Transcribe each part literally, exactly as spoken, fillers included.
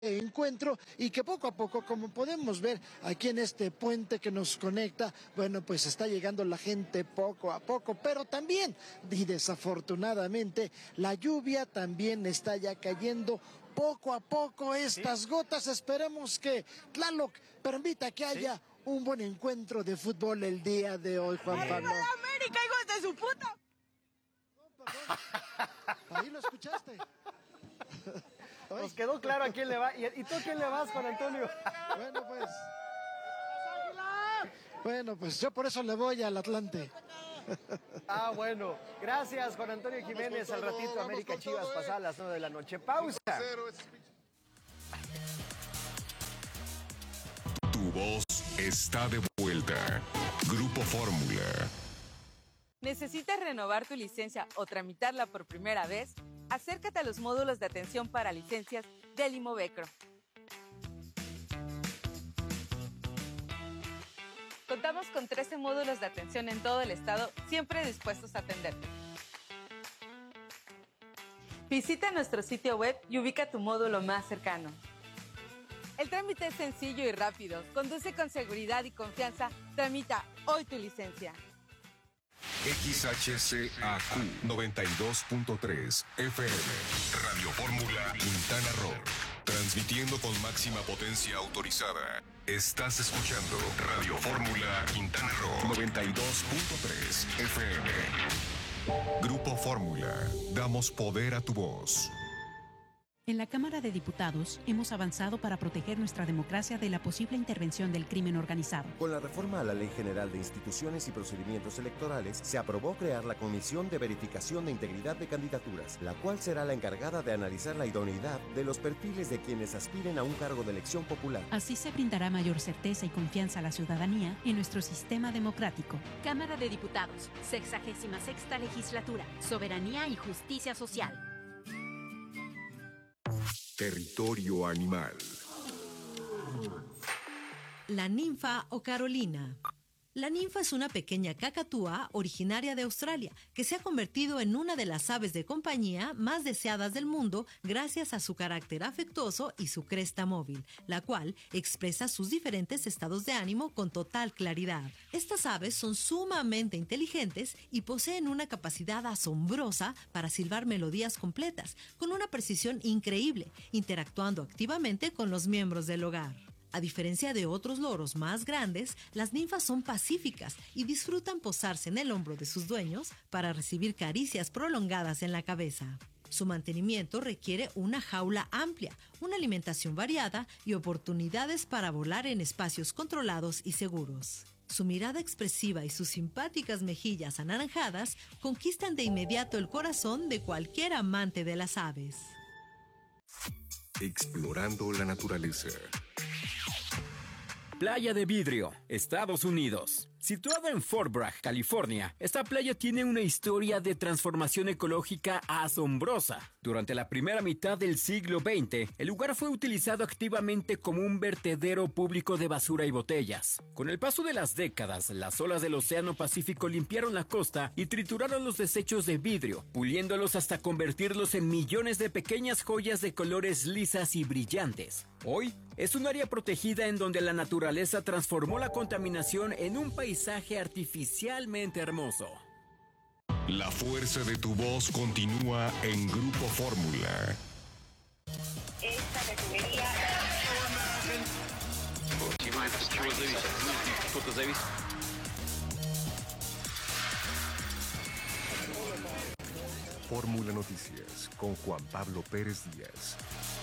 encuentro y que poco a poco, como podemos ver aquí en este puente que nos conecta, bueno, pues está llegando la gente poco a poco, pero también, y desafortunadamente, la lluvia también está ya cayendo poco a poco estas gotas. Esperemos que Tlaloc permita que haya ¿Sí? un buen encuentro de fútbol el día de hoy, Juan Pablo. ¡Arriba la América, hijos de su puta! No, perdón. Ahí lo escuchaste. Nos quedó claro a quién le va. ¿Y, y tú a quién le vas, Juan Antonio? Bueno, pues. Bueno, pues yo por eso le voy al Atlante. Ah, bueno. Gracias, Juan Antonio Jiménez. Al ratito, América Chivas, pasadas las nueve de la noche. Pausa. Tu voz está de vuelta. Grupo Fórmula. ¿Necesitas renovar tu licencia o tramitarla por primera vez? Acércate a los módulos de atención para licencias del Imovecro. Contamos con trece módulos de atención en todo el estado, siempre dispuestos a atenderte. Visita nuestro sitio web y ubica tu módulo más cercano. El trámite es sencillo y rápido. Conduce con seguridad y confianza. Tramita hoy tu licencia. X H C A Q noventa y dos punto tres F M, Radio Fórmula Quintana Roo, transmitiendo con máxima potencia autorizada. Estás escuchando Radio Fórmula Quintana Roo noventa y dos punto tres F M. Grupo Fórmula, damos poder a tu voz. En la Cámara de Diputados hemos avanzado para proteger nuestra democracia de la posible intervención del crimen organizado. Con la reforma a la Ley General de Instituciones y Procedimientos Electorales, se aprobó crear la Comisión de Verificación de Integridad de Candidaturas, la cual será la encargada de analizar la idoneidad de los perfiles de quienes aspiren a un cargo de elección popular. Así se brindará mayor certeza y confianza a la ciudadanía en nuestro sistema democrático. Cámara de Diputados, sexagésima sexta legislatura, soberanía y justicia social. Territorio animal. La ninfa o Carolina. La ninfa es una pequeña cacatúa originaria de Australia que se ha convertido en una de las aves de compañía más deseadas del mundo gracias a su carácter afectuoso y su cresta móvil, la cual expresa sus diferentes estados de ánimo con total claridad. Estas aves son sumamente inteligentes y poseen una capacidad asombrosa para silbar melodías completas, con una precisión increíble, interactuando activamente con los miembros del hogar. A diferencia de otros loros más grandes, las ninfas son pacíficas y disfrutan posarse en el hombro de sus dueños para recibir caricias prolongadas en la cabeza. Su mantenimiento requiere una jaula amplia, una alimentación variada y oportunidades para volar en espacios controlados y seguros. Su mirada expresiva y sus simpáticas mejillas anaranjadas conquistan de inmediato el corazón de cualquier amante de las aves. Explorando la naturaleza. Playa de Vidrio, Estados Unidos. Situada en Fort Bragg, California, esta playa tiene una historia de transformación ecológica asombrosa. Durante la primera mitad del siglo veinte, el lugar fue utilizado activamente como un vertedero público de basura y botellas. Con el paso de las décadas, las olas del Océano Pacífico limpiaron la costa y trituraron los desechos de vidrio, puliéndolos hasta convertirlos en millones de pequeñas joyas de colores lisas y brillantes. Hoy, es un área protegida en donde la naturaleza transformó la contaminación en un paisaje artificialmente hermoso. La fuerza de tu voz continúa en Grupo Fórmula. Esta refinería... Fórmula Noticias con Juan Pablo Pérez Díaz.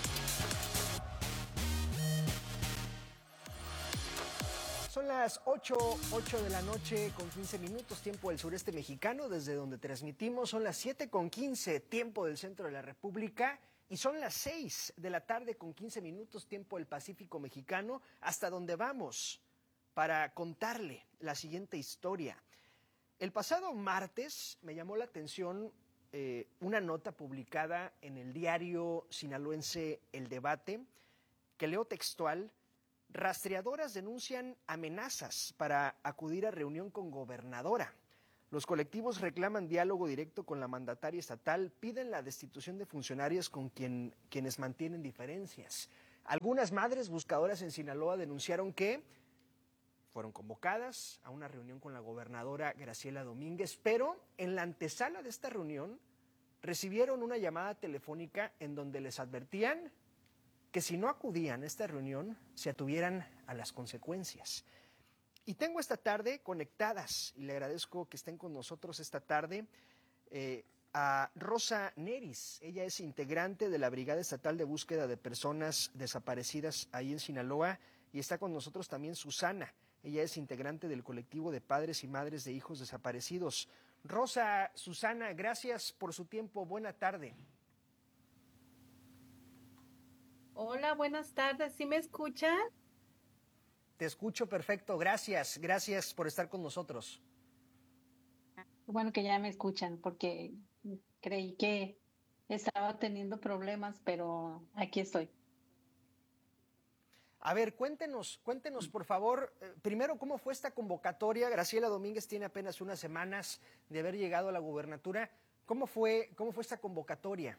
Son las ocho, ocho de la noche con quince minutos, tiempo del sureste mexicano, desde donde transmitimos. Son las siete con quince, tiempo del centro de la República. Y son las seis de la tarde con quince minutos, tiempo del Pacífico mexicano, hasta donde vamos para contarle la siguiente historia. El pasado martes me llamó la atención eh, una nota publicada en el diario sinaloense El Debate, que leo textual. Rastreadoras denuncian amenazas para acudir a reunión con gobernadora. Los colectivos reclaman diálogo directo con la mandataria estatal, piden la destitución de funcionarios con quien, quienes mantienen diferencias. Algunas madres buscadoras en Sinaloa denunciaron que fueron convocadas a una reunión con la gobernadora Graciela Domínguez, pero en la antesala de esta reunión recibieron una llamada telefónica en donde les advertían que si no acudían a esta reunión se atuvieran a las consecuencias. Y tengo esta tarde conectadas, y le agradezco que estén con nosotros esta tarde, eh, a Rosa Neris. Ella es integrante de la Brigada Estatal de Búsqueda de Personas Desaparecidas ahí en Sinaloa, y está con nosotros también Susana. Ella es integrante del colectivo de padres y madres de hijos desaparecidos. Rosa, Susana, gracias por su tiempo. Buena tarde. Hola, buenas tardes. ¿Sí me escuchan? Te escucho perfecto. Gracias. Gracias por estar con nosotros. Bueno, que ya me escuchan porque creí que estaba teniendo problemas, pero aquí estoy. A ver, cuéntenos, cuéntenos por favor, eh, primero, ¿cómo fue esta convocatoria? Graciela Domínguez tiene apenas unas semanas de haber llegado a la gubernatura. ¿Cómo fue, cómo fue esta convocatoria?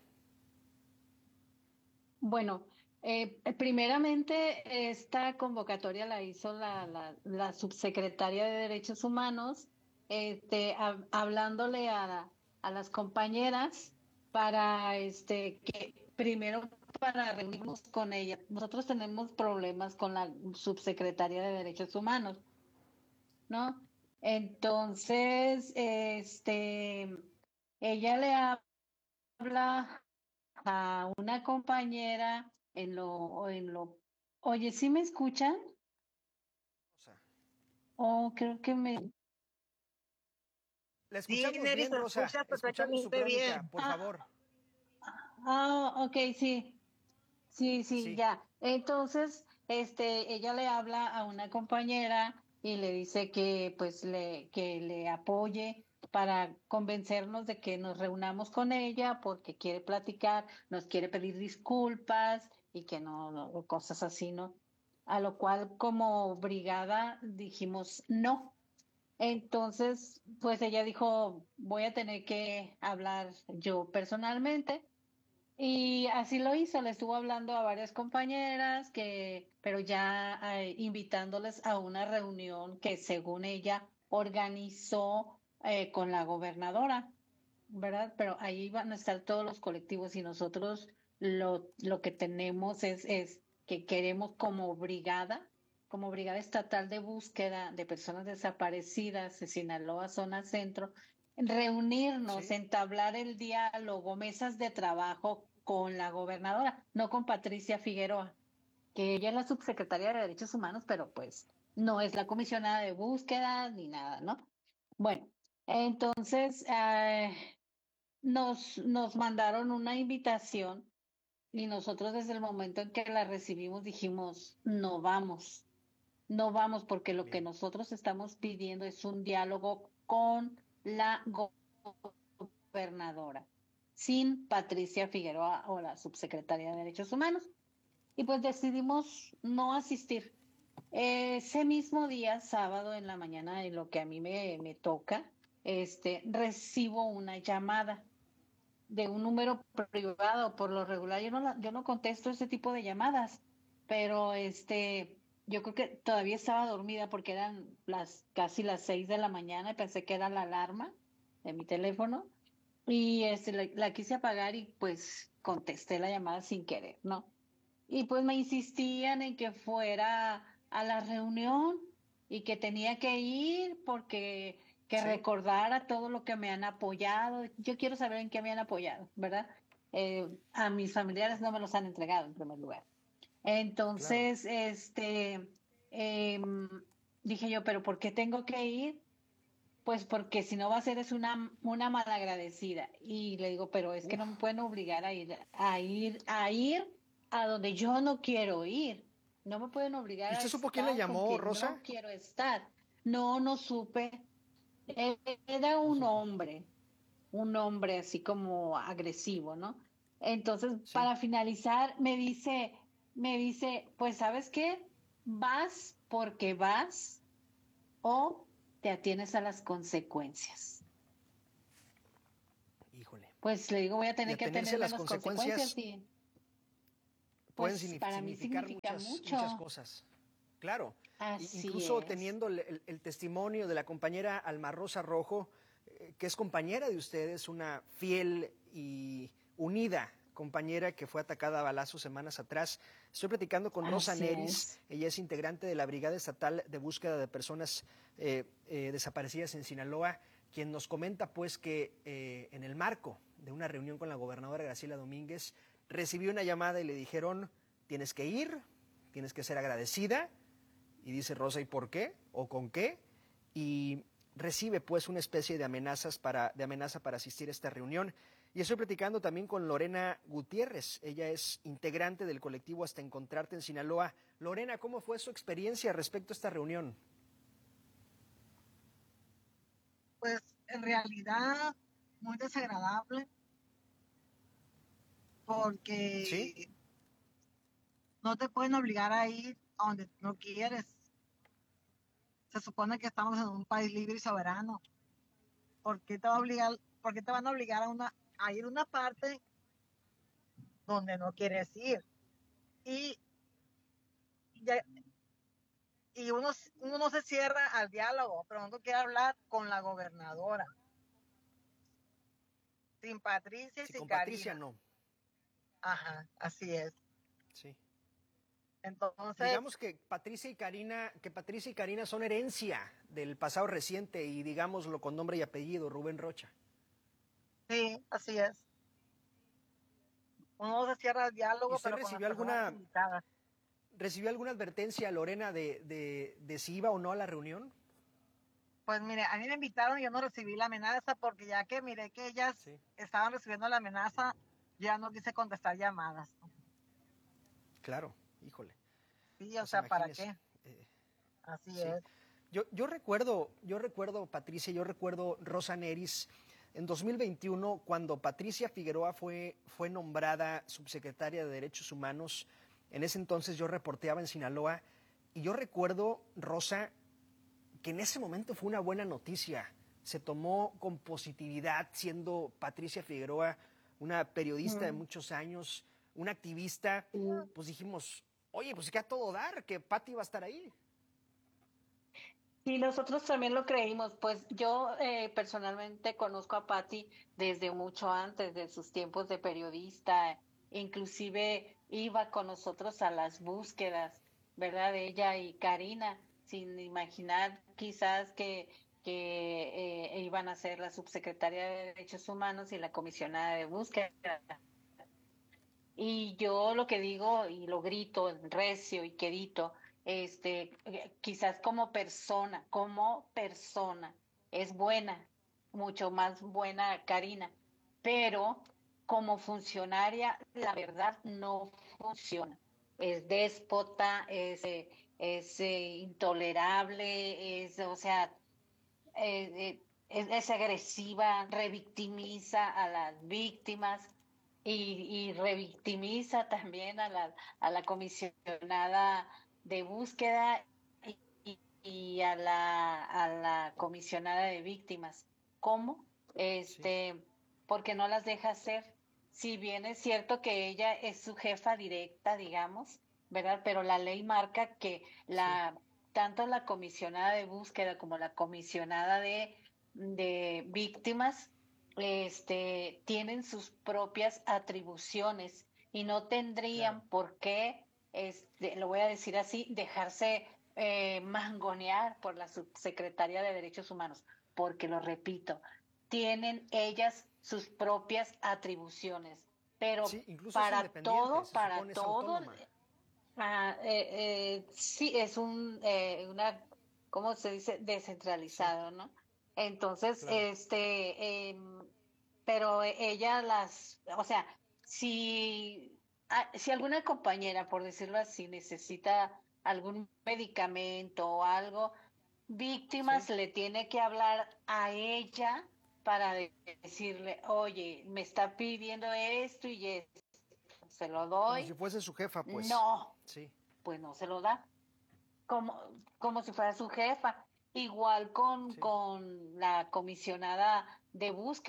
Bueno, eh, primeramente esta convocatoria la hizo la, la, la subsecretaria de Derechos Humanos, este, a, hablándole a, a las compañeras para este que primero para reunirnos con ella. Nosotros tenemos problemas con la subsecretaria de Derechos Humanos, ¿no? Entonces, este, ella le habla a una compañera en lo, en lo, oye, ¿sí me escuchan? Oh, creo que me... La escuchamos Sí, Neri, bien, se Rosa. escucha Escuchamos su perfectamente crónica, bien. por Ah. favor. Ah, ok, sí. Sí, sí, Sí. ya. Entonces, este, ella le habla a una compañera y le dice que pues le, que le apoye para convencernos de que nos reunamos con ella porque quiere platicar, nos quiere pedir disculpas y que no, no, cosas así, ¿no? A lo cual como brigada dijimos no. Entonces, pues ella dijo, voy a tener que hablar yo personalmente. Y así lo hizo, le estuvo hablando a varias compañeras, que, pero ya eh, invitándoles a una reunión que según ella organizó eh, con la gobernadora, ¿verdad? Pero ahí van a estar todos los colectivos y nosotros lo, lo que tenemos es, es que queremos como brigada, como Brigada Estatal de Búsqueda de Personas Desaparecidas de Sinaloa, zona centro, reunirnos, Sí. entablar el diálogo, mesas de trabajo con la gobernadora, no con Patricia Figueroa, que ella es la subsecretaria de Derechos Humanos, pero pues no es la comisionada de búsqueda ni nada, ¿no? Bueno, entonces eh, nos, nos mandaron una invitación y nosotros desde el momento en que la recibimos dijimos, no vamos, no vamos porque lo Bien. que nosotros estamos pidiendo es un diálogo con la go- gobernadora, sin Patricia Figueroa o la subsecretaria de Derechos Humanos. Y pues decidimos no asistir. Ese mismo día, sábado en la mañana, en lo que a mí me, me toca, este, recibo una llamada de un número privado. Por lo regular, yo no, la- yo no contesto ese tipo de llamadas, pero este, yo creo que todavía estaba dormida porque eran las casi las seis de la mañana y pensé que era la alarma de mi teléfono y este, la, la quise apagar y pues contesté la llamada sin querer, ¿no? Y pues me insistían en que fuera a la reunión y que tenía que ir porque que Sí. recordara todo lo que me han apoyado. Yo quiero saber en qué me han apoyado, ¿verdad? Eh, a mis familiares no me los han entregado en primer lugar. Entonces, este, em, dije yo, pero ¿por qué tengo que ir? Pues porque si no va a ser es una, una malagradecida. Y le digo, pero es que no me pueden obligar a ir, a ir, a ir a donde yo no quiero ir. No me pueden obligar ¿Y a usted supo quién estar le llamó, con quien Rosa? no quiero estar. No, no supe. Eh, Era un hombre, un hombre así como agresivo, ¿no? Entonces, Sí. para finalizar, me dice, me dice, pues, ¿sabes qué? Vas porque vas o te atienes a las consecuencias. Híjole. Pues le digo, voy a Y tener que atenerse a atenerme a las las consecuencias, consecuencias y pueden Pues, significar para mí significa muchas, mucho. muchas cosas. Claro. Así Incluso es. teniendo el, el- el testimonio de la compañera Alma Rosa Rojo, eh, que es compañera de ustedes, una fiel y unida compañera que fue atacada a balazos semanas atrás. Estoy platicando con Rosa Así Neris. es. Ella es integrante de la Brigada Estatal de Búsqueda de Personas eh, eh, Desaparecidas en Sinaloa, quien nos comenta pues que eh, en el marco de una reunión con la gobernadora Graciela Domínguez recibió una llamada y le dijeron: tienes que ir, tienes que ser agradecida. Y dice Rosa, ¿y por qué? ¿O con qué? Y recibe pues una especie de amenazas para, de amenaza para asistir a esta reunión. Y estoy platicando también con Lorena Gutiérrez. Ella es integrante del colectivo Hasta Encontrarte en Sinaloa. Lorena, ¿cómo fue su experiencia respecto a esta reunión? Pues en realidad muy desagradable porque ¿Sí? no te pueden obligar a ir a donde no quieres. Se supone que estamos en un país libre y soberano. ¿Por qué te va a obligar, por qué te van a obligar a una a ir a una parte donde no quieres ir? Y, ya- y uno, uno no se cierra al diálogo, pero uno quiere hablar con la gobernadora. Sin Patricia y Sí, sin con Patricia Karina. no. Ajá, así es. Sí. Entonces, Digamos que Patricia y Karina, que Patricia y Karina son herencia del pasado reciente y digámoslo con nombre y apellido, Rubén Rocha. sí, así es. Uno no se cierra al ¿Y diálogo, usted pero con las recibió personas alguna, invitadas. recibió alguna advertencia, Lorena, de, de, de si iba o no a la reunión? Pues mire, a mí me invitaron y yo no recibí la amenaza porque ya que miré que ellas Sí. estaban recibiendo la amenaza, ya no quise contestar llamadas. Claro, híjole. Sí, o Pues sea, ¿para imagínese. qué? Eh, Así sí. es. Yo, yo recuerdo, yo recuerdo, Patricia, yo recuerdo Rosa Neris, en dos mil veintiuno, cuando Patricia Figueroa fue, fue nombrada subsecretaria de Derechos Humanos. En ese entonces yo reporteaba en Sinaloa y yo recuerdo, Rosa, que en ese momento fue una buena noticia. Se tomó con positividad, siendo Patricia Figueroa una periodista de Mm. muchos años, una activista. Mm. Pues dijimos, oye, pues que a todo dar, que Pati va a estar ahí. Y nosotros también lo creímos, pues yo eh, personalmente conozco a Patti desde mucho antes de sus tiempos de periodista, inclusive iba con nosotros a las búsquedas, ¿verdad? Ella y Karina, sin imaginar quizás que, que eh, iban a ser la subsecretaria de Derechos Humanos y la comisionada de búsqueda. Y yo lo que digo y lo grito recio y quedito, este, eh, quizás como persona, como persona, es buena, mucho más buena Karina, pero como funcionaria, la verdad no funciona. Es déspota, es, eh, es eh, intolerable, es, o sea, eh, eh, es, es agresiva, revictimiza a las víctimas y, y revictimiza también a la, a la comisionada de búsqueda y, y- y a la, a la comisionada de víctimas. ¿Cómo? Este, porque no las deja hacer. Si bien es cierto que ella es su jefa directa, digamos, ¿verdad? Pero la ley marca que la tanto la comisionada de búsqueda como la comisionada de, de víctimas este, tienen sus propias atribuciones y no tendrían Claro. por qué, este, lo voy a decir así, dejarse eh, mangonear por la subsecretaria de Derechos Humanos, porque lo repito, tienen ellas sus propias atribuciones, pero Sí, incluso es para independiente, todo, se para supone es todo, autónoma. ah, eh, eh, sí, es un, eh, una, ¿cómo se dice? Descentralizado, ¿no? Entonces, Claro. este, em, pero ella las, o sea, si, ah, si alguna compañera, por decirlo así, necesita algún medicamento o algo, víctimas Sí. le tiene que hablar a ella para de- decirle, oye, me está pidiendo esto y esto, se lo Como si doy. fuese su jefa, pues. No, Sí. pues no se lo da, como, como si fuera su jefa. Igual con, Sí. con la comisionada de búsqueda.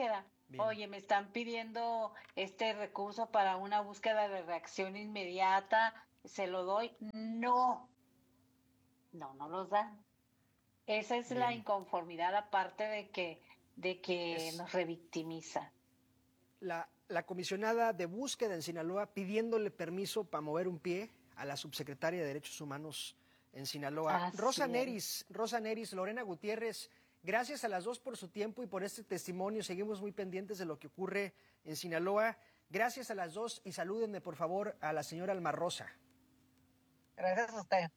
Bien. Oye, me están pidiendo este recurso para una búsqueda de reacción inmediata, ¿se lo doy? No, no, no los dan. Esa es Bien. La inconformidad, aparte de que, de que es... nos revictimiza. La, la comisionada de búsqueda en Sinaloa pidiéndole permiso para mover un pie a la subsecretaria de Derechos Humanos en Sinaloa. Así Rosa es. Neris, Rosa Neris, Lorena Gutiérrez, gracias a las dos por su tiempo y por este testimonio. Seguimos muy pendientes de lo que ocurre en Sinaloa. Gracias a las dos y salúdenme, por favor, a la señora Alma Rosa. Gracias a usted.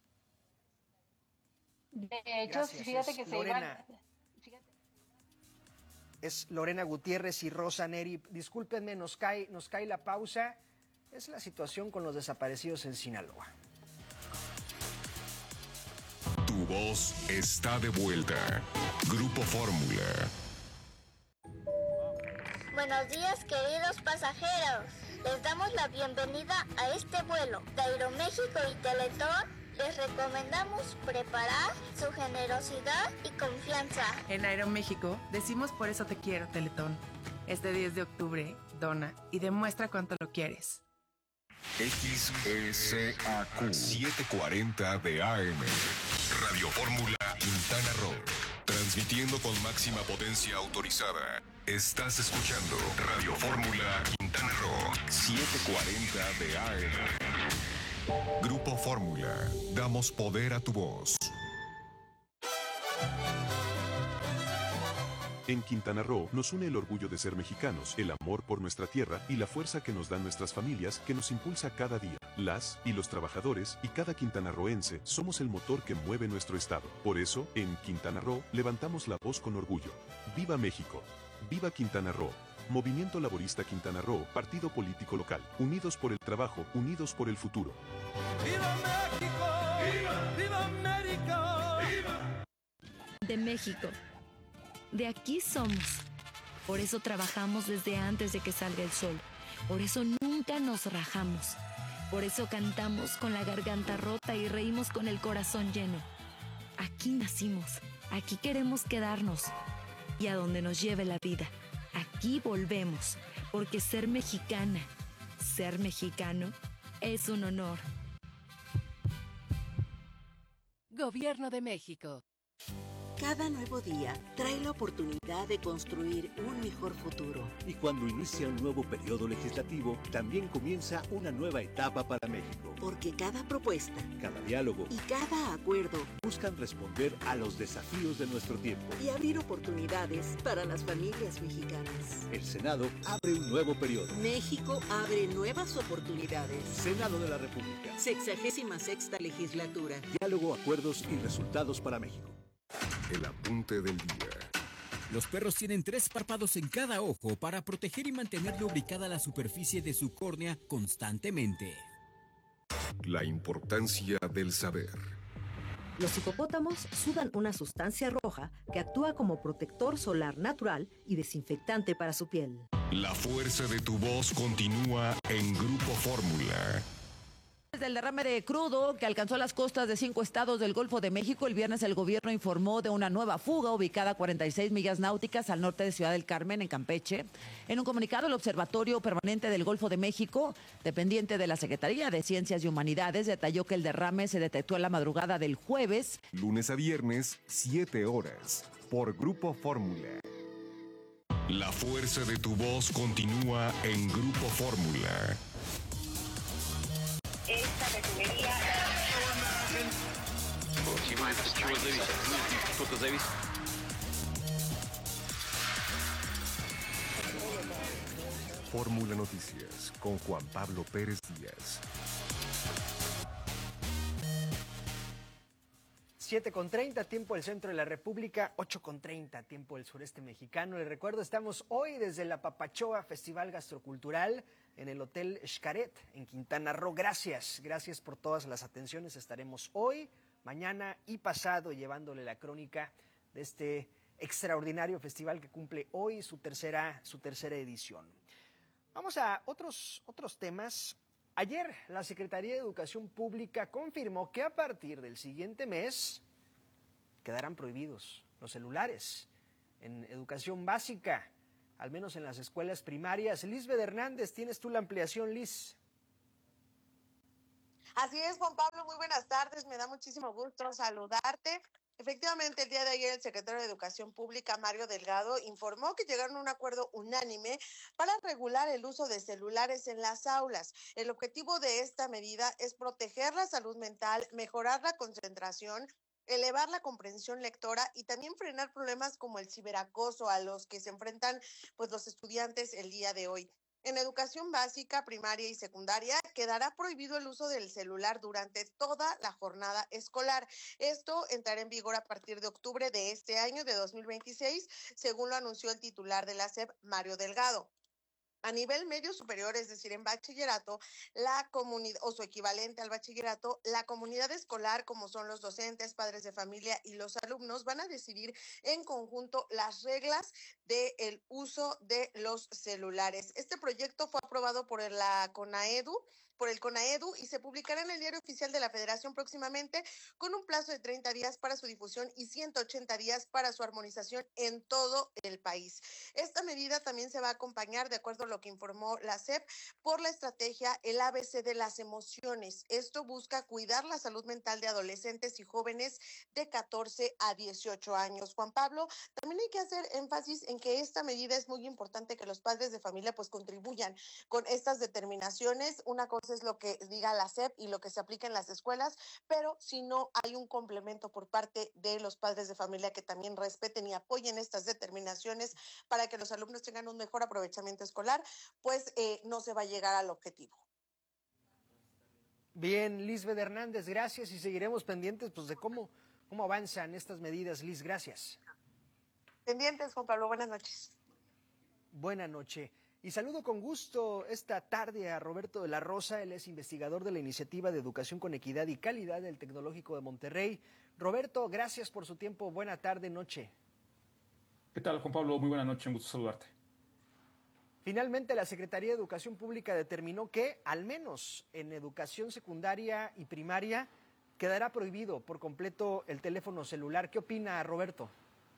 De hecho, Gracias, fíjate que se Lorena. iban... Fíjate. Es Lorena Gutiérrez y Rosa Neri. Discúlpenme, nos cae, nos cae la pausa. Es la situación con los desaparecidos en Sinaloa. Tu voz está de vuelta. Grupo Fórmula. Buenos días, queridos pasajeros. Les damos la bienvenida a este vuelo de Aeroméxico y Teletón. Les recomendamos preparar su generosidad y confianza. En Aeroméxico decimos por eso te quiero, Teletón. Este diez de octubre, dona y demuestra cuánto lo quieres. X S A Q setecientos cuarenta de A M. Radio Fórmula Quintana Roo. Transmitiendo con máxima potencia autorizada. Estás escuchando Radio Fórmula Quintana Roo. setecientos cuarenta de A M. Grupo Fórmula. Damos poder a tu voz. En Quintana Roo nos une el orgullo de ser mexicanos, el amor por nuestra tierra y la fuerza que nos dan nuestras familias que nos impulsa cada día. Las y los trabajadores y cada quintanarroense somos el motor que mueve nuestro estado. Por eso, en Quintana Roo levantamos la voz con orgullo. ¡Viva México! ¡Viva Quintana Roo! Movimiento Laborista Quintana Roo, partido político local. Unidos por el trabajo, unidos por el futuro. ¡Viva México! ¡Viva! ¡Viva América! ¡Viva! De México. De aquí somos. Por eso trabajamos desde antes de que salga el sol. Por eso nunca nos rajamos. Por eso cantamos con la garganta rota y reímos con el corazón lleno. Aquí nacimos. Aquí queremos quedarnos. Y a donde nos lleve la vida. Aquí volvemos, porque ser mexicana, ser mexicano, es un honor. Gobierno de México. Cada nuevo día trae la oportunidad de construir un mejor futuro. Y cuando inicia un nuevo periodo legislativo, también comienza una nueva etapa para México. Porque cada propuesta, cada diálogo y cada acuerdo buscan responder a los desafíos de nuestro tiempo y abrir oportunidades para las familias mexicanas. El Senado abre un nuevo periodo. México abre nuevas oportunidades. Senado de la República. Sexagésima sexta legislatura. Diálogo, acuerdos y resultados para México. El apunte del día. Los perros tienen tres párpados en cada ojo para proteger y mantener lubricada la superficie de su córnea constantemente. La importancia del saber. Los hipopótamos sudan una sustancia roja que actúa como protector solar natural y desinfectante para su piel. La fuerza de tu voz continúa en Grupo Fórmula. Del derrame de crudo que alcanzó las costas de cinco estados del Golfo de México, el viernes el gobierno informó de una nueva fuga ubicada a cuarenta y seis millas náuticas al norte de Ciudad del Carmen, en Campeche. En un comunicado, el Observatorio Permanente del Golfo de México, dependiente de la Secretaría de Ciencias y Humanidades, detalló que el derrame se detectó en la madrugada del jueves. Lunes a viernes, siete horas, por Grupo Fórmula. La fuerza de tu voz continúa en Grupo Fórmula. Esta refinería. Fórmula Noticias con Juan Pablo Pérez Díaz. siete con treinta, tiempo del centro de la República, ocho con treinta, tiempo del sureste mexicano. Les recuerdo, estamos hoy desde la Papachoa Festival Gastrocultural en el Hotel Xcaret, en Quintana Roo. Gracias, gracias por todas las atenciones. Estaremos hoy, mañana y pasado llevándole la crónica de este extraordinario festival que cumple hoy su tercera, su tercera edición. Vamos a otros, otros temas. Ayer la Secretaría de Educación Pública confirmó que a partir del siguiente mes quedarán prohibidos los celulares en educación básica. al menos en las escuelas primarias. Lisbeth Hernández, tienes tú la ampliación, Liz. Así es, Juan Pablo, muy buenas tardes, me da muchísimo gusto saludarte. Efectivamente, el día de ayer el secretario de Educación Pública, Mario Delgado, informó que llegaron a un acuerdo unánime para regular el uso de celulares en las aulas. El objetivo de esta medida es proteger la salud mental, mejorar la concentración, elevar la comprensión lectora y también frenar problemas como el ciberacoso a los que se enfrentan pues los estudiantes el día de hoy. En educación básica, primaria y secundaria quedará prohibido el uso del celular durante toda la jornada escolar. Esto entrará en vigor a partir de octubre de este año de dos mil veintiséis, según lo anunció el titular de la S E P, Mario Delgado. A nivel medio superior, es decir, en bachillerato, la comunidad o su equivalente al bachillerato, la comunidad escolar, como son los docentes, padres de familia y los alumnos, van a decidir en conjunto las reglas del uso de los celulares. Este proyecto fue aprobado por la CONAEDU, por el CONAEDU y se publicará en el Diario Oficial de la Federación próximamente con un plazo de treinta días para su difusión y ciento ochenta días para su armonización en todo el país. Esta medida también se va a acompañar, de acuerdo a lo que informó la S E P, por la estrategia El A B C de las emociones. Esto busca cuidar la salud mental de adolescentes y jóvenes de catorce a dieciocho años. Juan Pablo, también hay que hacer énfasis en que esta medida es muy importante que los padres de familia pues contribuyan con estas determinaciones. Una cosa es lo que diga la S E P y lo que se aplica en las escuelas, pero si no hay un complemento por parte de los padres de familia que también respeten y apoyen estas determinaciones para que los alumnos tengan un mejor aprovechamiento escolar, pues eh, no se va a llegar al objetivo. Bien, Lisbeth Hernández, gracias y seguiremos pendientes pues de cómo, cómo avanzan estas medidas. Liz, gracias. Pendientes, Juan Pablo, buenas noches. Buenas noches. Y saludo con gusto esta tarde a Roberto de la Rosa, él es investigador de la Iniciativa de Educación con Equidad y Calidad del Tecnológico de Monterrey. Roberto, gracias por su tiempo, buena tarde, noche. ¿Qué tal, Juan Pablo? Muy buena noche, un gusto saludarte. Finalmente, la Secretaría de Educación Pública determinó que, al menos en educación secundaria y primaria, quedará prohibido por completo el teléfono celular. ¿Qué opina, Roberto?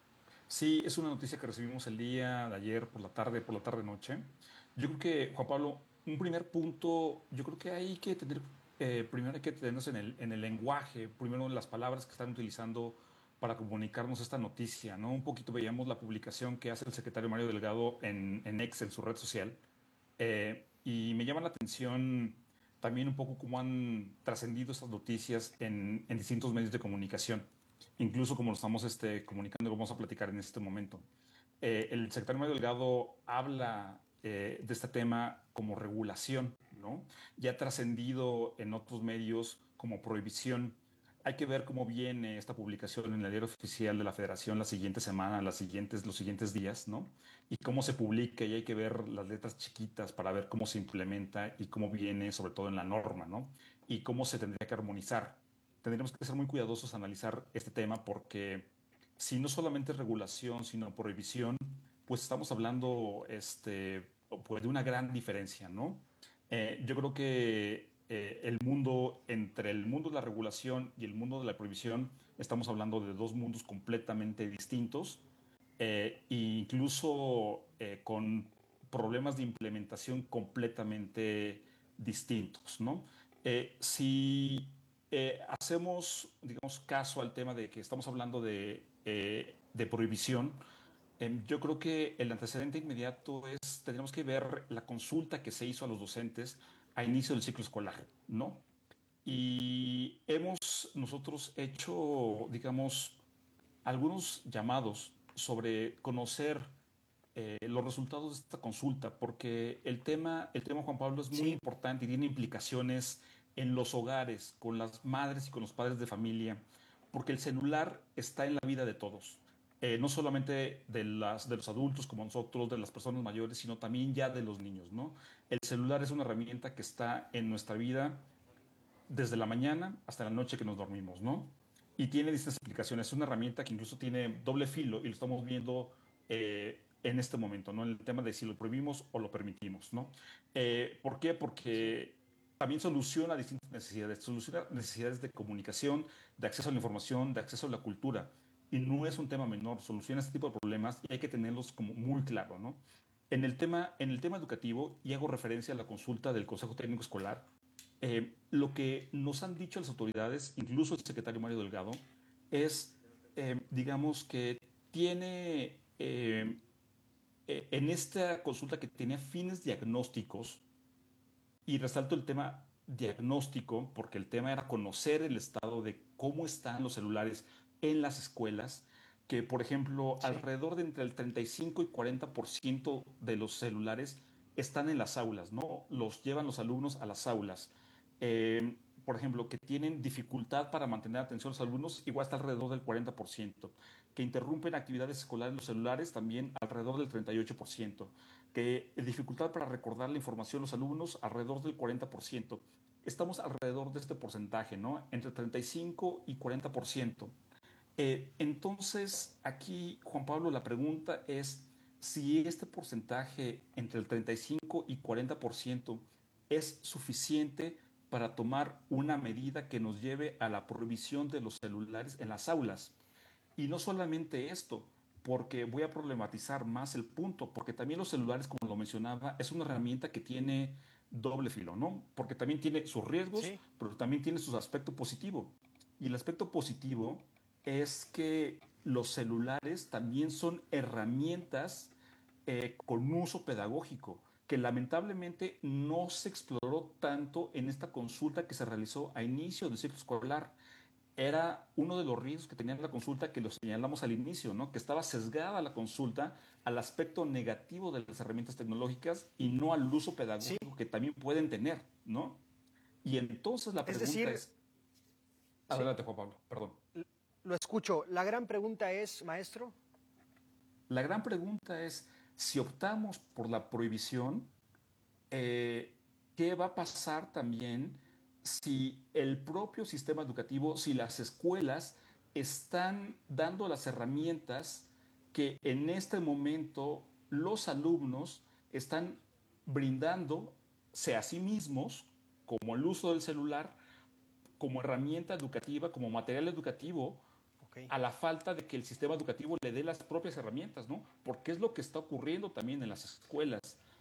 Sí, es una noticia que recibimos el día de ayer por la tarde, por la tarde-noche. Yo creo que, Juan Pablo, un primer punto, yo creo que hay que tener, eh, primero hay que tenernos en el, en el lenguaje, primero en las palabras que están utilizando para comunicarnos esta noticia, ¿no? Un poquito veíamos la publicación que hace el secretario Mario Delgado en, en X, en su red social, eh, y me llama la atención también un poco cómo han trascendido estas noticias en, en distintos medios de comunicación. Incluso como lo estamos este, comunicando, lo vamos a platicar en este momento. Eh, el secretario Mario Delgado habla eh, de este tema como regulación, ¿no? Ya ha trascendido en otros medios como prohibición. Hay que ver cómo viene esta publicación en el Diario Oficial de la Federación la siguiente semana, las siguientes, los siguientes días, ¿no? Y cómo se publica, y hay que ver las letras chiquitas para ver cómo se implementa y cómo viene, sobre todo en la norma, ¿no? Y cómo se tendría que armonizar. Tendríamos que ser muy cuidadosos a analizar este tema porque si no solamente es regulación, sino prohibición, pues estamos hablando este, pues de una gran diferencia, ¿no? Eh, yo creo que eh, el mundo, entre el mundo de la regulación y el mundo de la prohibición, estamos hablando de dos mundos completamente distintos eh, e incluso eh, con problemas de implementación completamente distintos, ¿no? Eh, si Eh, hacemos, digamos, caso al tema de que estamos hablando de, eh, de prohibición, eh, yo creo que el antecedente inmediato es, tendríamos que ver la consulta que se hizo a los docentes a inicio del ciclo escolar, ¿no? Y hemos nosotros hecho, digamos, algunos llamados sobre conocer eh, los resultados de esta consulta, porque el tema, el tema, Juan Pablo, es muy sí. importante y tiene implicaciones en los hogares, con las madres y con los padres de familia, porque el celular está en la vida de todos, eh, no solamente de, las, de los adultos como nosotros, de las personas mayores, sino también ya de los niños, ¿no? El celular es una herramienta que está en nuestra vida desde la mañana hasta la noche que nos dormimos, ¿no? Y tiene distintas aplicaciones, es una herramienta que incluso tiene doble filo y lo estamos viendo eh, en este momento, ¿no? En el tema de si lo prohibimos o lo permitimos, ¿no? Eh, ¿Por qué? Porque también soluciona distintas necesidades, soluciona necesidades de comunicación, de acceso a la información, de acceso a la cultura. Y no es un tema menor, soluciona este tipo de problemas y hay que tenerlos como muy claro, ¿no? En el tema, en el tema educativo, y hago referencia a la consulta del Consejo Técnico Escolar, eh, lo que nos han dicho las autoridades, incluso el secretario Mario Delgado, es, eh, digamos, que tiene, eh, eh, en esta consulta que tenía fines diagnósticos, y resalto el tema diagnóstico, porque el tema era conocer el estado de cómo están los celulares en las escuelas, que, por ejemplo, sí. alrededor de entre el treinta y cinco y cuarenta por ciento de los celulares están en las aulas, ¿no? Los llevan los alumnos a las aulas. Eh, por ejemplo, que tienen dificultad para mantener atención a los alumnos, igual está alrededor del cuarenta por ciento. Que interrumpen actividades escolares en los celulares, también alrededor del treinta y ocho por ciento. Que dificultad para recordar la información a los alumnos, alrededor del cuarenta por ciento. Estamos alrededor de este porcentaje, ¿no? Entre treinta y cinco y cuarenta por ciento. Eh, entonces, aquí, Juan Pablo, la pregunta es si este porcentaje entre el treinta y cinco y cuarenta por ciento es suficiente para tomar una medida que nos lleve a la prohibición de los celulares en las aulas. Y no solamente esto, porque voy a problematizar más el punto, porque también los celulares, como lo mencionaba, es una herramienta que tiene doble filo, ¿no? Porque también tiene sus riesgos, sí. pero también tiene su aspecto positivo. Y el aspecto positivo es que los celulares también son herramientas eh, con uso pedagógico, que lamentablemente no se exploró tanto en esta consulta que se realizó a inicio del ciclo escolar. Era uno de los riesgos que tenía la consulta, que lo señalamos al inicio, ¿no? Que estaba sesgada la consulta al aspecto negativo de las herramientas tecnológicas y no al uso pedagógico sí. que también pueden tener, ¿no? Y entonces la pregunta es... Decir, es... Adelante, sí. Juan Pablo, perdón. Lo escucho. La gran pregunta es, maestro. La gran pregunta es, si optamos por la prohibición, eh, ¿qué va a pasar también si el propio sistema educativo, si las escuelas están dando las herramientas que en este momento los alumnos están brindándose a sí mismos, como el uso del celular, como herramienta educativa, como material educativo, okay. a la falta de que el sistema educativo le dé las propias herramientas, ¿no? Porque es lo que está ocurriendo también en las escuelas.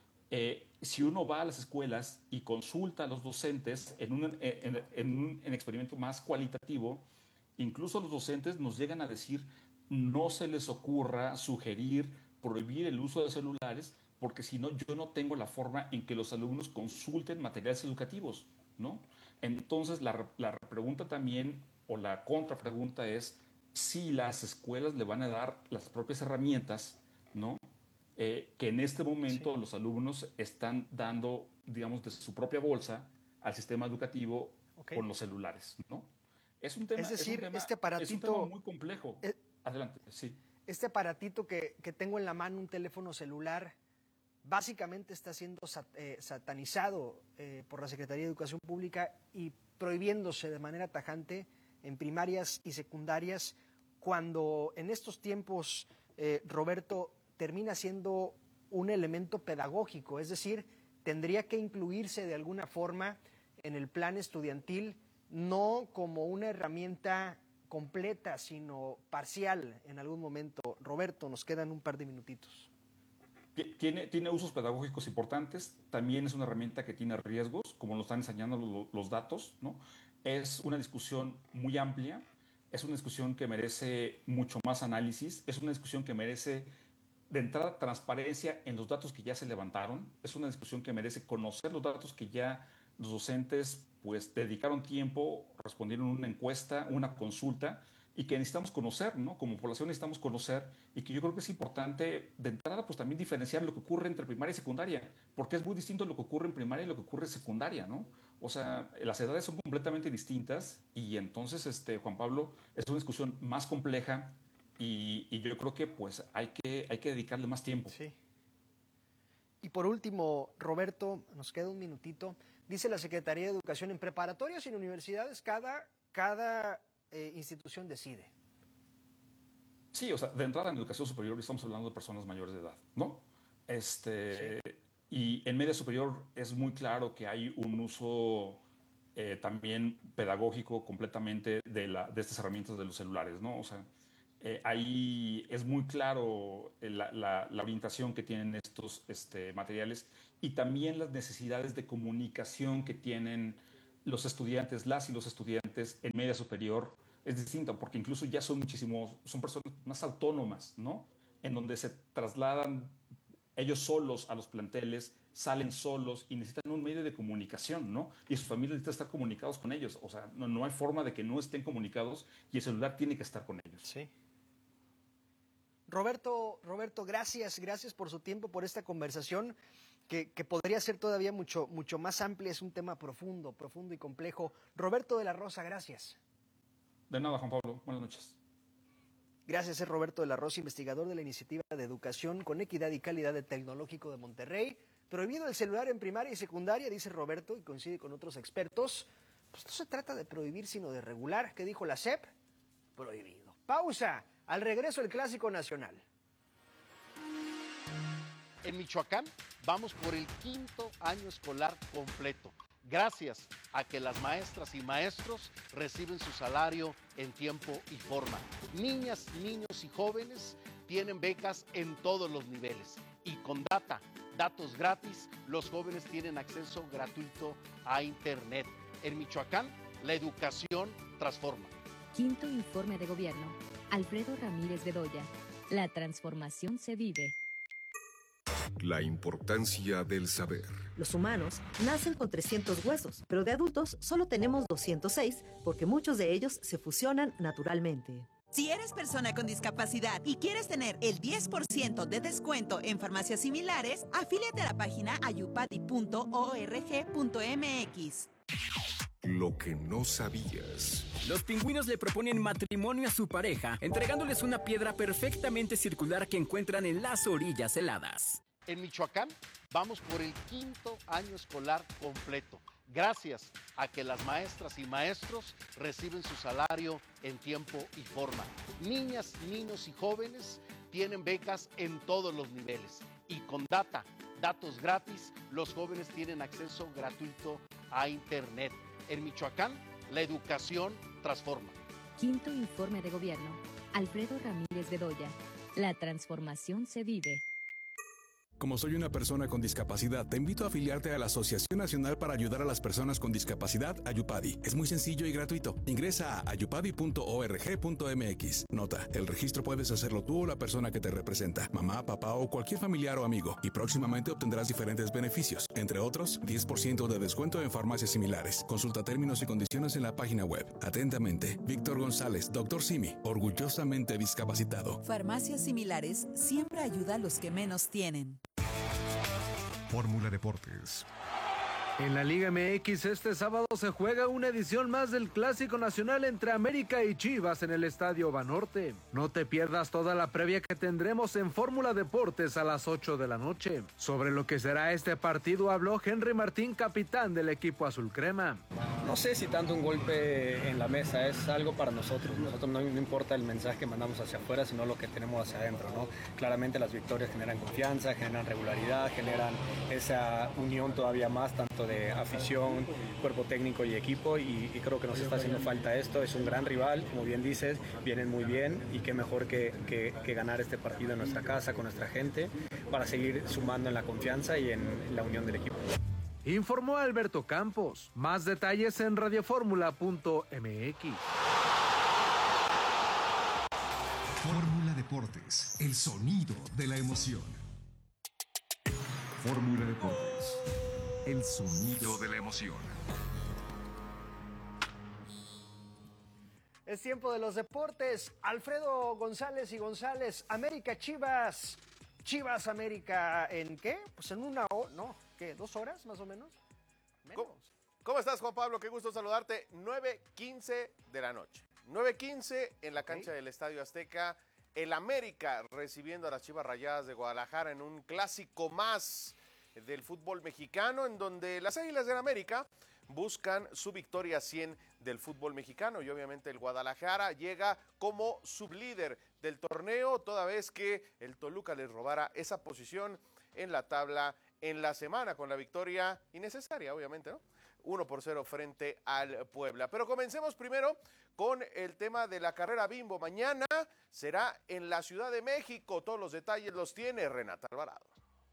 Eh, si uno va a las escuelas y consulta a los docentes en un, en, en un en experimento más cualitativo, incluso los docentes nos llegan a decir no se les ocurra sugerir, prohibir el uso de celulares, porque si no, yo no tengo la forma en que los alumnos consulten materiales educativos, ¿no? Entonces, la, la pregunta también, o la contrapregunta es, si las escuelas le van a dar las propias herramientas, ¿no? Eh, que en este momento sí. los alumnos están dando, digamos, de su propia bolsa al sistema educativo okay. con los celulares, ¿no? Es un tema, es decir, es un tema, este aparatito, es un tema muy complejo. Es, Adelante, sí. Este aparatito que, que tengo en la mano, un teléfono celular, básicamente está siendo sat, eh, satanizado eh, por la Secretaría de Educación Pública y prohibiéndose de manera tajante en primarias y secundarias, cuando en estos tiempos, eh, Roberto, termina siendo un elemento pedagógico, es decir, tendría que incluirse de alguna forma en el plan estudiantil, no como una herramienta completa, sino parcial en algún momento. Roberto, nos quedan un par de minutitos. Tiene, tiene usos pedagógicos importantes, también es una herramienta que tiene riesgos, como lo están enseñando los, los datos, ¿no? Es una discusión muy amplia, es una discusión que merece mucho más análisis, es una discusión que merece de entrada transparencia en los datos que ya se levantaron, es una discusión que merece conocer los datos que ya los docentes pues dedicaron tiempo, respondieron una encuesta, una consulta, y que necesitamos conocer, ¿no? Como población necesitamos conocer, y que yo creo que es importante de entrada pues también diferenciar lo que ocurre entre primaria y secundaria, porque es muy distinto lo que ocurre en primaria y lo que ocurre en secundaria, ¿no? O sea, las edades son completamente distintas, y entonces, este, Juan Pablo, es una discusión más compleja, y, y yo creo que pues hay que, hay que dedicarle más tiempo. Sí. Y por último, Roberto, nos queda un minutito, dice la Secretaría de Educación, en preparatorias y en universidades cada... cada Eh, institución decide. Sí, o sea, de entrada en educación superior estamos hablando de personas mayores de edad, ¿no? Este, sí. Y en media superior es muy claro que hay un uso eh, también pedagógico completamente de, la, de estas herramientas de los celulares, ¿no? O sea, Eh, ahí es muy claro la, la, la orientación que tienen estos este, materiales y también las necesidades de comunicación que tienen los estudiantes, las y los estudiantes en media superior. Es distinto porque incluso ya son muchísimos, son personas más autónomas, ¿no? En donde se trasladan ellos solos a los planteles, salen solos y necesitan un medio de comunicación, ¿no? Y sus familias necesitan estar comunicados con ellos. O sea, no, no hay forma de que no estén comunicados y el celular tiene que estar con ellos. Sí. Roberto, Roberto, gracias, gracias por su tiempo, por esta conversación que, que podría ser todavía mucho, mucho más amplia. Es un tema profundo, profundo y complejo. Roberto de la Rosa, gracias. De nada, Juan Pablo. Buenas noches. Gracias, es Roberto de la Rosa, investigador de la Iniciativa de Educación con Equidad y Calidad de Tecnológico de Monterrey. Prohibido el celular en primaria y secundaria, dice Roberto, y coincide con otros expertos. Pues no se trata de prohibir, sino de regular. ¿Qué dijo la S E P? Prohibido. Pausa. Al regreso, el Clásico Nacional. En Michoacán vamos por el quinto año escolar completo, gracias a que las maestras y maestros reciben su salario en tiempo y forma. Niñas, niños y jóvenes tienen becas en todos los niveles y con data, datos gratis, los jóvenes tienen acceso gratuito a Internet. En Michoacán, la educación transforma. Quinto informe de gobierno. Alfredo Ramírez Bedoya. La transformación se vive. La importancia del saber. Los humanos nacen con trescientos huesos, pero de adultos solo tenemos doscientos seis porque muchos de ellos se fusionan naturalmente. Si eres persona con discapacidad y quieres tener el diez por ciento de descuento en farmacias similares, afíliate a la página ayupadi punto org punto mx. Lo que no sabías. Los pingüinos le proponen matrimonio a su pareja, entregándoles una piedra perfectamente circular que encuentran en las orillas heladas. En Michoacán vamos por el quinto año escolar completo, gracias a que las maestras y maestros reciben su salario en tiempo y forma. Niñas, niños y jóvenes tienen becas en todos los niveles y con data, datos gratis, los jóvenes tienen acceso gratuito a Internet. En Michoacán, la educación transforma. Quinto informe de gobierno. Alfredo Ramírez Bedoya. La transformación se vive. Como soy una persona con discapacidad, te invito a afiliarte a la Asociación Nacional para Ayudar a las Personas con Discapacidad, Ayupadi. Es muy sencillo y gratuito. Ingresa a ayupadi punto org punto mx. Nota, el registro puedes hacerlo tú o la persona que te representa, mamá, papá o cualquier familiar o amigo, y próximamente obtendrás diferentes beneficios, entre otros, diez por ciento de descuento en farmacias similares. Consulta términos y condiciones en la página web. Atentamente, Víctor González, doctor Simi, orgullosamente discapacitado. Farmacias similares siempre ayuda a los que menos tienen. Fórmula Deportes. En la Liga M X este sábado se juega una edición más del Clásico Nacional entre América y Chivas en el Estadio Banorte. No te pierdas toda la previa que tendremos en Fórmula Deportes a las ocho de la noche. Sobre lo que será este partido habló Henry Martín, capitán del equipo azul crema. No sé si tanto un golpe en la mesa, es algo para nosotros. Nosotros no, no importa el mensaje que mandamos hacia afuera, sino lo que tenemos hacia adentro, ¿no? Claramente las victorias generan confianza, generan regularidad, generan esa unión todavía más, tanto de afición, cuerpo técnico y equipo, y, y creo que nos está haciendo falta esto. Es un gran rival, como bien dices, vienen muy bien, y qué mejor que, que, que ganar este partido en nuestra casa, con nuestra gente, para seguir sumando en la confianza y en la unión del equipo. Informó Alberto Campos. Más detalles en radioformula punto mx. Fórmula Deportes, el sonido de la emoción. Fórmula Deportes, el sonido de la emoción. Es tiempo de los deportes. Alfredo González y González, América Chivas. Chivas América, ¿en qué? Pues en una hora, no, ¿qué? ¿Dos horas más o menos? Menos. ¿Cómo, ¿Cómo estás, Juan Pablo? Qué gusto saludarte. nueve quince de la noche. nueve quince en la cancha okay. del Estadio Azteca. El América recibiendo a las Chivas Rayadas de Guadalajara en un clásico más del fútbol mexicano, en donde las Águilas del América buscan su victoria cien del fútbol mexicano, y obviamente el Guadalajara llega como sublíder del torneo, toda vez que el Toluca les robara esa posición en la tabla en la semana, con la victoria innecesaria, obviamente, ¿no? uno por cero frente al Puebla. Pero comencemos primero con el tema de la carrera Bimbo. Mañana será en la Ciudad de México. Todos los detalles los tiene Renata Alvarado.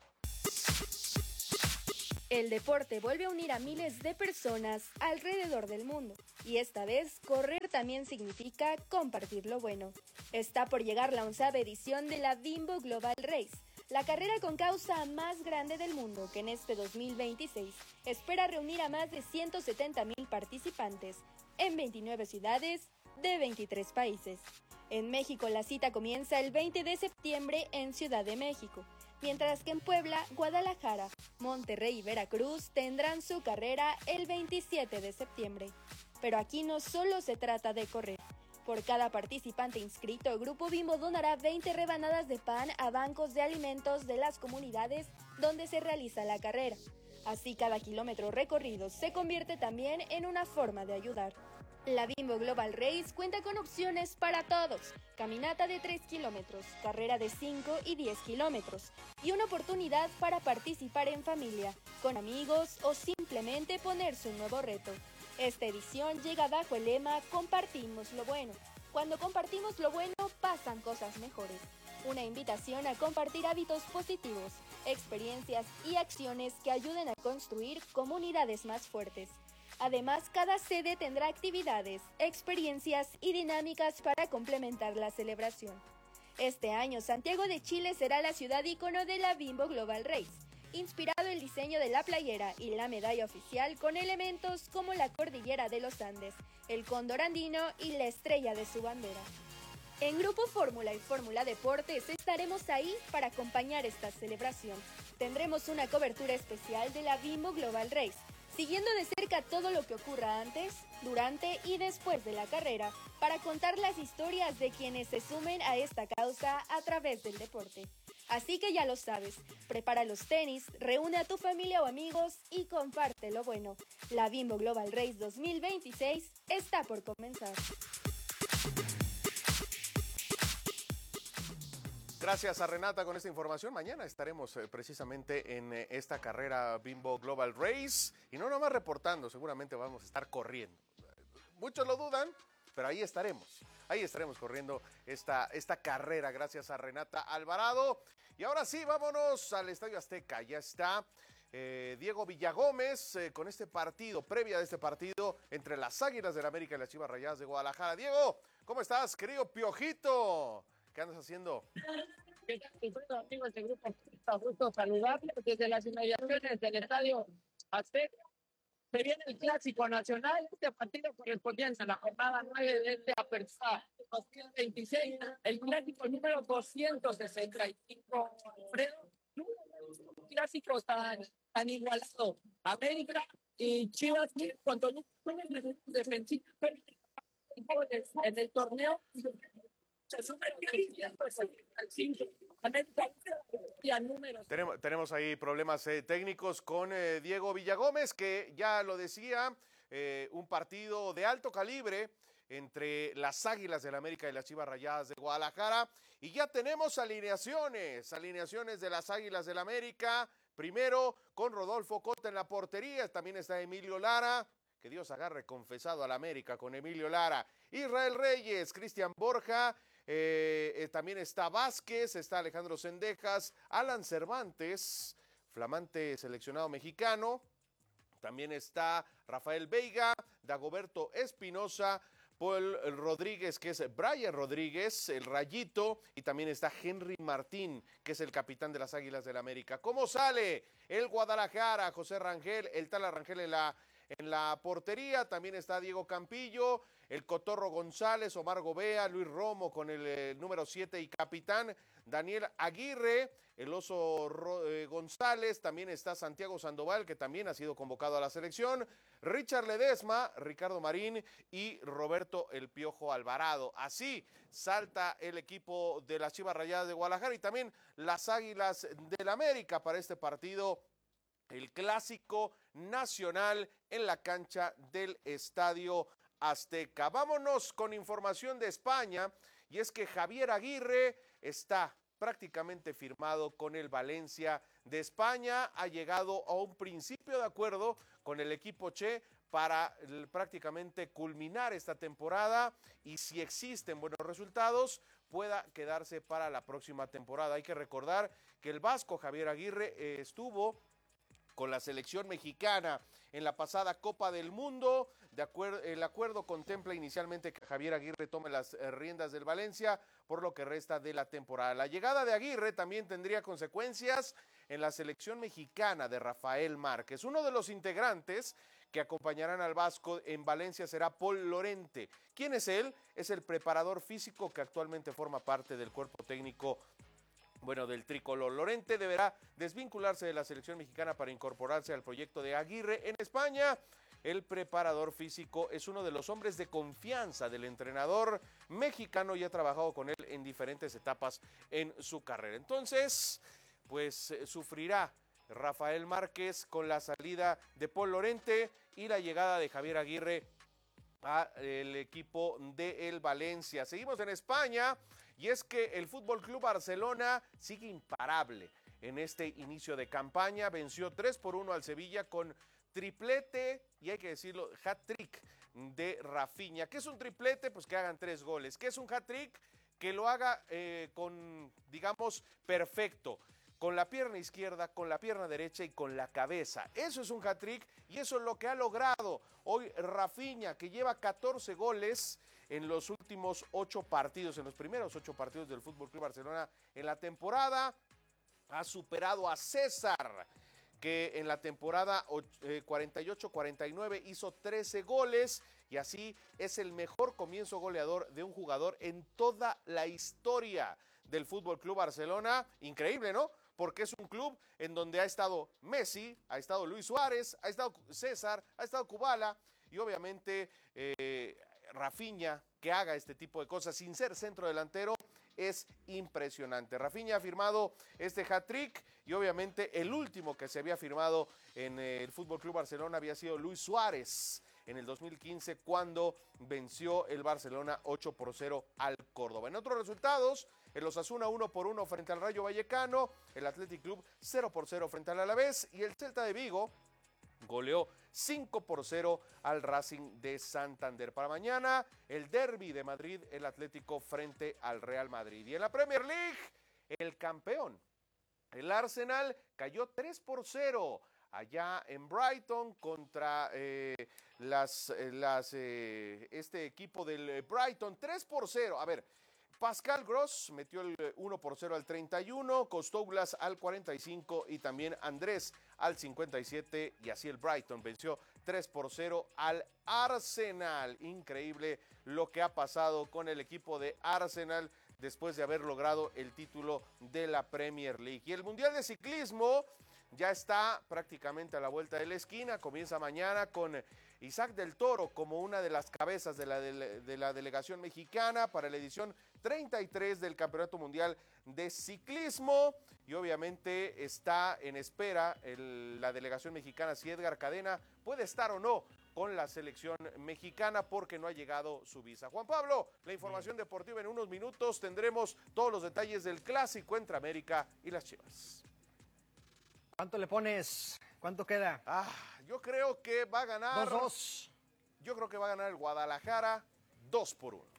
El deporte vuelve a unir a miles de personas alrededor del mundo. Y esta vez, correr también significa compartir lo bueno. Está por llegar la onceava edición de la Bimbo Global Race, la carrera con causa más grande del mundo, que en este dos mil veintiséis espera reunir a más de ciento setenta mil participantes en veintinueve ciudades de veintitrés países. En México la cita comienza el veinte de septiembre en Ciudad de México, mientras que en Puebla, Guadalajara, Monterrey y Veracruz tendrán su carrera el veintisiete de septiembre. Pero aquí no solo se trata de correr. Por cada participante inscrito, Grupo Bimbo donará veinte rebanadas de pan a bancos de alimentos de las comunidades donde se realiza la carrera. Así cada kilómetro recorrido se convierte también en una forma de ayudar. La Bimbo Global Race cuenta con opciones para todos: caminata de tres kilómetros, carrera de cinco y diez kilómetros, y una oportunidad para participar en familia, con amigos o simplemente ponerse un nuevo reto. Esta edición llega bajo el lema Compartimos lo bueno. Cuando compartimos lo bueno, pasan cosas mejores. Una invitación a compartir hábitos positivos, experiencias y acciones que ayuden a construir comunidades más fuertes. Además, cada sede tendrá actividades, experiencias y dinámicas para complementar la celebración. Este año, Santiago de Chile será la ciudad ícono de la Bimbo Global Race, inspirado el diseño de la playera y la medalla oficial con elementos como la cordillera de los Andes, el cóndor andino y la estrella de su bandera. En Grupo Fórmula y Fórmula Deportes estaremos ahí para acompañar esta celebración. Tendremos una cobertura especial de la Bimbo Global Race, siguiendo de cerca todo lo que ocurra antes, durante y después de la carrera, para contar las historias de quienes se sumen a esta causa a través del deporte. Así que ya lo sabes, prepara los tenis, reúne a tu familia o amigos y comparte lo bueno. La Bimbo Global Race dos mil veintiséis está por comenzar. Gracias a Renata con esta información. Mañana estaremos eh, precisamente en eh, esta carrera Bimbo Global Race. Y no nomás reportando, seguramente vamos a estar corriendo. Muchos lo dudan, pero ahí estaremos. Ahí estaremos corriendo esta, esta carrera gracias a Renata Alvarado. Y ahora sí, vámonos al Estadio Azteca. Ya está eh, Diego Villagómez eh, con este partido, previa de este partido entre las Águilas del América y las Chivas Rayadas de Guadalajara. Diego, ¿cómo estás, querido Piojito? ¿Qué andas haciendo? ¿Qué tal, amigos de Grupo? Un gusto saludarles desde las inmediaciones del Estadio Azteca. Se viene el Clásico Nacional, este partido correspondiente a la jornada nueve de este Apertura dos mil veintiséis, el Clásico número doscientos sesenta y cinco. Fredo, un clásico tan, tan igualado. América y Chivas, cuando no pueden defensiva en el torneo, se suman al cinco. Tenemos, tenemos ahí problemas eh, técnicos con eh, Diego Villagómez, que ya lo decía, eh, un partido de alto calibre entre las Águilas del América y las Chivas Rayadas de Guadalajara. Y ya tenemos alineaciones, alineaciones de las Águilas del América. Primero con Rodolfo Cota en la portería, también está Emilio Lara. Que Dios agarre confesado al América con Emilio Lara. Israel Reyes, Cristian Borja. Eh, eh, también está Vázquez, está Alejandro Cendejas, Alan Cervantes, flamante seleccionado mexicano. También está Rafael Veiga, Dagoberto Espinosa, Paul Rodríguez, que es Brian Rodríguez, el Rayito, y también está Henry Martín, que es el capitán de las Águilas del América. ¿Cómo sale el Guadalajara? José Rangel, el Tala Rangel en la, en la portería. También está Diego Campillo, el Cotorro González, Omar Gobea, Luis Romo con el, el número siete y capitán, Daniel Aguirre, el Oso Ro, eh, González, también está Santiago Sandoval, que también ha sido convocado a la selección, Richard Ledesma, Ricardo Marín y Roberto El Piojo Alvarado. Así salta el equipo de las Chivas Rayadas de Guadalajara y también las Águilas del América para este partido, el Clásico Nacional en la cancha del Estadio Azteca. Vámonos con información de España, y es que Javier Aguirre está prácticamente firmado con el Valencia de España. Ha llegado a un principio de acuerdo con el equipo Che para prácticamente culminar esta temporada y si existen buenos resultados pueda quedarse para la próxima temporada. Hay que recordar que el vasco Javier Aguirre eh, estuvo con la selección mexicana en la pasada Copa del Mundo. De acuerdo, el acuerdo contempla inicialmente que Javier Aguirre tome las eh, riendas del Valencia por lo que resta de la temporada. La llegada de Aguirre también tendría consecuencias en la selección mexicana de Rafael Márquez. Uno de los integrantes que acompañarán al vasco en Valencia será Paul Lorente. ¿Quién es él? Es el preparador físico que actualmente forma parte del cuerpo técnico, bueno, del tricolor. Lorente deberá desvincularse de la selección mexicana para incorporarse al proyecto de Aguirre en España. El preparador físico es uno de los hombres de confianza del entrenador mexicano y ha trabajado con él en diferentes etapas en su carrera. Entonces, pues eh, sufrirá Rafael Márquez con la salida de Paul Lorente y la llegada de Javier Aguirre al equipo del Valencia. Seguimos en España y es que el Fútbol Club Barcelona sigue imparable en este inicio de campaña. Venció tres por uno al Sevilla con triplete y hay que decirlo, hat-trick de Rafinha. ¿Qué es un triplete? Pues que hagan tres goles. ¿Qué es un hat-trick? Que lo haga eh, con, digamos, perfecto. Con la pierna izquierda, con la pierna derecha y con la cabeza. Eso es un hat-trick y eso es lo que ha logrado hoy Rafinha, que lleva catorce goles en los últimos ocho partidos, en los primeros ocho partidos del Fútbol Club Barcelona en la temporada. Ha superado a César, que en la temporada cuarenta y ocho cuarenta y nueve hizo trece goles y así es el mejor comienzo goleador de un jugador en toda la historia del Fútbol Club Barcelona. Increíble, ¿no? Porque es un club en donde ha estado Messi, ha estado Luis Suárez, ha estado César, ha estado Kubala y obviamente eh, Rafinha, que haga este tipo de cosas sin ser centro delantero, es impresionante. Rafinha ha firmado este hat-trick y obviamente el último que se había firmado en el Fútbol Club Barcelona había sido Luis Suárez en el dos mil quince cuando venció el Barcelona ocho por cero al Córdoba. En otros resultados, el Osasuna uno por uno frente al Rayo Vallecano, el Athletic Club cero por cero frente al Alavés y el Celta de Vigo goleó cinco por cero al Racing de Santander. Para mañana, el derbi de Madrid, el Atlético frente al Real Madrid. Y en la Premier League, el campeón, el Arsenal, cayó tres por cero allá en Brighton contra eh, las, las, eh, este equipo del Brighton, tres por cero. A ver, Pascal Gross metió el uno por cero al treinta y uno, Costoulas al cuarenta y cinco y también Andrés al cincuenta y siete y así el Brighton venció tres por cero al Arsenal. Increíble lo que ha pasado con el equipo de Arsenal después de haber logrado el título de la Premier League. Y el Mundial de Ciclismo ya está prácticamente a la vuelta de la esquina, comienza mañana con Isaac del Toro como una de las cabezas de la, de, de la delegación mexicana para la edición treinta y tres del Campeonato Mundial de Ciclismo y obviamente está en espera el, la delegación mexicana si Edgar Cadena puede estar o no con la selección mexicana porque no ha llegado su visa. Juan Pablo, la información deportiva en unos minutos, tendremos todos los detalles del clásico entre América y las Chivas. ¿Cuánto le pones? ¿Cuánto queda? Ah, yo creo que va a ganar. Dos, dos. Yo creo que va a ganar el Guadalajara dos por uno.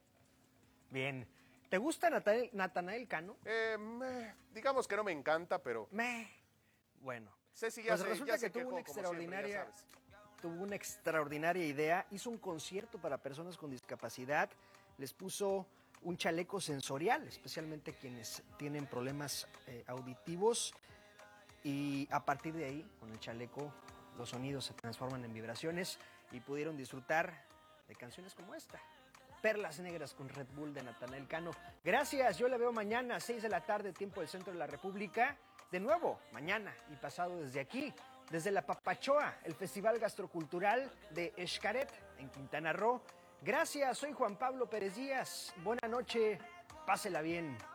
Bien. ¿Te gusta Natanael, Natanael Cano? Eh, meh, digamos que no me encanta, pero. Meh. Bueno. Ceci ya pues se, resulta ya se que tuvo quejó, una extraordinaria, como siempre, ya sabes. tuvo una extraordinaria idea. Hizo un concierto para personas con discapacidad. Les puso un chaleco sensorial, especialmente quienes tienen problemas eh, auditivos. Y a partir de ahí, con el chaleco, los sonidos se transforman en vibraciones y pudieron disfrutar de canciones como esta. Perlas Negras con Red Bull de Natanael Cano. Gracias, yo la veo mañana a seis de la tarde, tiempo del centro de la República. De nuevo, mañana y pasado desde aquí, desde la Papachoa, el Festival Gastrocultural de Xcaret en Quintana Roo. Gracias, soy Juan Pablo Pérez Díaz. Buena noche, pásela bien.